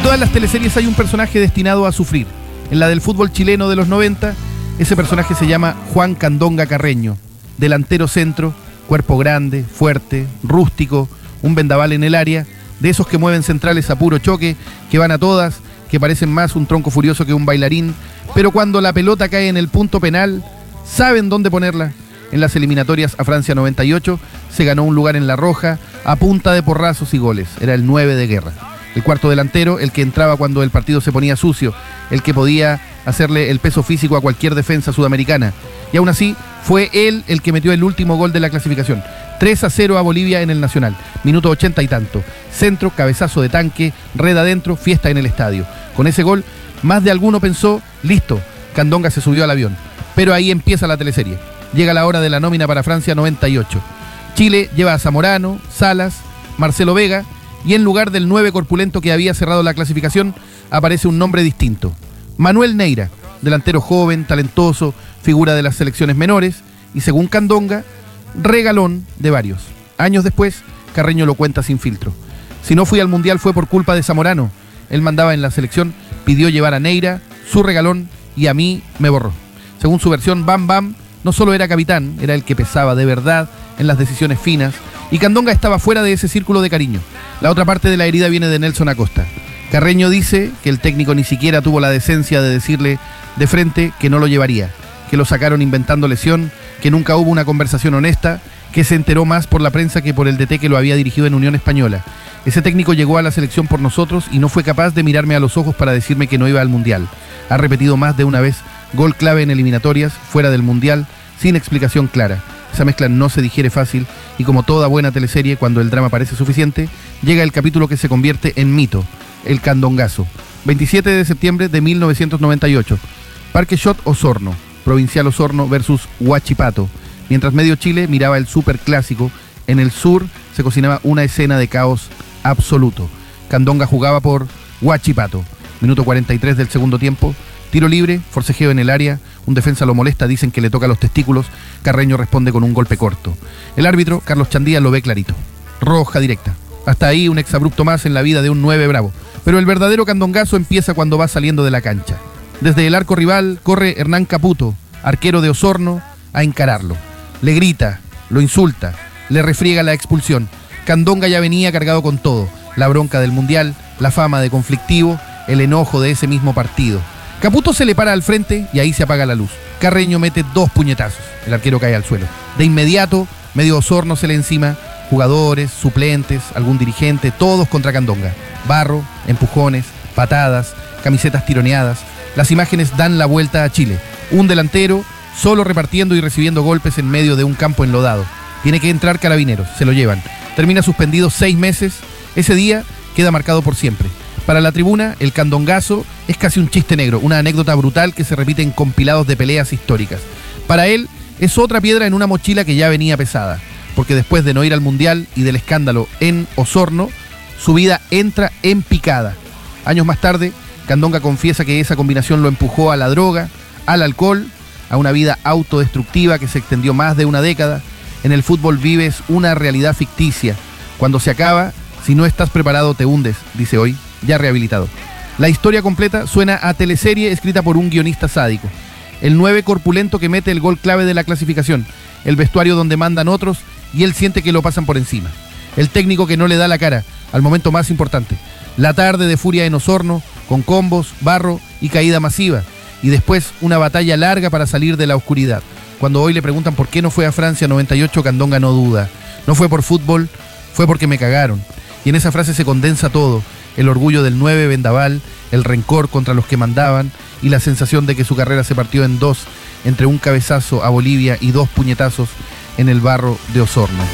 todas las teleseries hay un personaje destinado a sufrir. En la del fútbol chileno de los 90, ese personaje se llama Juan Candonga Carreño. Delantero centro, cuerpo grande, fuerte, rústico, un vendaval en el área, de esos que mueven centrales a puro choque, que van a todas, que parecen más un tronco furioso que un bailarín, pero cuando la pelota cae en el punto penal, saben dónde ponerla. En las eliminatorias a Francia 98 se ganó un lugar en la roja a punta de porrazos y goles. Era el 9 de guerra. El cuarto delantero, el que entraba cuando el partido se ponía sucio, el que podía hacerle el peso físico a cualquier defensa sudamericana. Y aún así, fue él el que metió el último gol de la clasificación. 3-0 a Bolivia en el Nacional. Minuto 80 y tanto. Centro, cabezazo de tanque, red adentro, fiesta en el estadio. Con ese gol, más de alguno pensó, listo, Candonga se subió al avión. Pero ahí empieza la teleserie. Llega la hora de la nómina para Francia 98. Chile lleva a Zamorano, Salas, Marcelo Vega, y en lugar del 9 corpulento que había cerrado la clasificación, aparece un nombre distinto. Manuel Neira, delantero joven, talentoso, figura de las selecciones menores, y según Candonga, regalón de varios. Años después, Carreño lo cuenta sin filtro. Si no fui al Mundial fue por culpa de Zamorano. Él mandaba en la selección, pidió llevar a Neira, su regalón, y a mí me borró. Según su versión, Bam Bam no solo era capitán, era el que pesaba de verdad en las decisiones finas, y Candonga estaba fuera de ese círculo de cariño. La otra parte de la herida viene de Nelson Acosta. Carreño dice que el técnico ni siquiera tuvo la decencia de decirle de frente que no lo llevaría, que lo sacaron inventando lesión, que nunca hubo una conversación honesta, que se enteró más por la prensa que por el DT que lo había dirigido en Unión Española. Ese técnico llegó a la selección por nosotros y no fue capaz de mirarme a los ojos para decirme que no iba al Mundial. Ha repetido más de una vez gol clave en eliminatorias, fuera del Mundial, sin explicación clara. Esa mezcla no se digiere fácil y como toda buena teleserie, cuando el drama parece suficiente, llega el capítulo que se convierte en mito, el Candongazo. 27 de septiembre de 1998. Parque Shot Osorno, Provincial Osorno versus Huachipato. Mientras medio Chile miraba el superclásico, en el sur se cocinaba una escena de caos absoluto. Candonga jugaba por Huachipato. Minuto 43 del segundo tiempo. Tiro libre, forcejeo en el área, un defensa lo molesta, dicen que le toca los testículos, Carreño responde con un golpe corto. El árbitro, Carlos Chandía, lo ve clarito. Roja directa. Hasta ahí un exabrupto más en la vida de un 9 bravo. Pero el verdadero candongazo empieza cuando va saliendo de la cancha. Desde el arco rival corre Hernán Caputo, arquero de Osorno, a encararlo. Le grita, lo insulta, le refriega la expulsión. Candonga ya venía cargado con todo. La bronca del Mundial, la fama de conflictivo, el enojo de ese mismo partido. Caputo se le para al frente y ahí se apaga la luz. Carreño mete 2 puñetazos. El arquero cae al suelo. De inmediato, medio Osorno se le encima. Jugadores, suplentes, algún dirigente, todos contra Candonga. Barro, empujones, patadas, camisetas tironeadas. Las imágenes dan la vuelta a Chile. Un delantero solo repartiendo y recibiendo golpes en medio de un campo enlodado. Tiene que entrar Carabineros, se lo llevan. Termina suspendido 6 meses. Ese día queda marcado por siempre. Para la tribuna, el candongazo es casi un chiste negro, una anécdota brutal que se repite en compilados de peleas históricas. Para él, es otra piedra en una mochila que ya venía pesada, porque después de no ir al Mundial y del escándalo en Osorno, su vida entra en picada. Años más tarde, Candonga confiesa que esa combinación lo empujó a la droga, al alcohol, a una vida autodestructiva que se extendió más de una década. En el fútbol vives una realidad ficticia. Cuando se acaba, si no estás preparado te hundes, dice hoy, ya rehabilitado. La historia completa suena a teleserie escrita por un guionista sádico. El 9 corpulento que mete el gol clave de la clasificación, el vestuario donde mandan otros y él siente que lo pasan por encima. El técnico que no le da la cara al momento más importante. La tarde de furia en Osorno, con combos, barro y caída masiva. Y después una batalla larga para salir de la oscuridad. Cuando hoy le preguntan por qué no fue a Francia 98, Candonga no duda. No fue por fútbol, fue porque me cagaron. Y en esa frase se condensa todo. El orgullo del 9 vendaval, el rencor contra los que mandaban y la sensación de que su carrera se partió en 2 entre un cabezazo a Bolivia y 2 puñetazos en el barro de Osorno.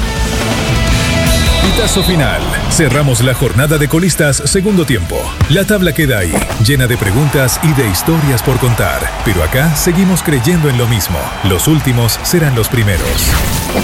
Pitazo final. Cerramos la jornada de colistas segundo tiempo. La tabla queda ahí, llena de preguntas y de historias por contar. Pero acá seguimos creyendo en lo mismo. Los últimos serán los primeros.